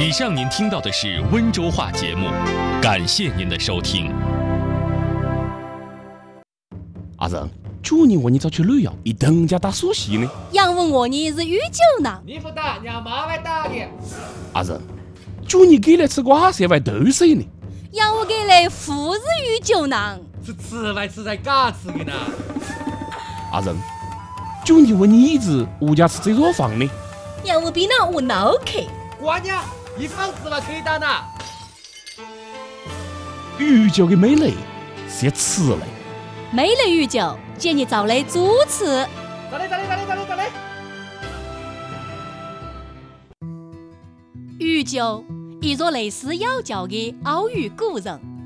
以上您听到的是温州话节目，感谢您的收听。 阿仁，去年问你找去旅游，一等家打苏戏呢？ 杨文问你是酗酒呢？ 你不打，让妈来打你。 阿仁，去年给来吃瓜色外豆水呢？ 杨我给来富是酗酒囊， 是吃外吃在嘎吃的呢。 阿仁，去年问你一直物价吃这座房呢？ 杨我比那我脑壳。 瓜娘，一房子嘛可以打呢。 酗酒的美类是吃类。 美类酗酒，建议找来主持。 咋嘞？ 酗酒，一座类似妖教的欧语古人。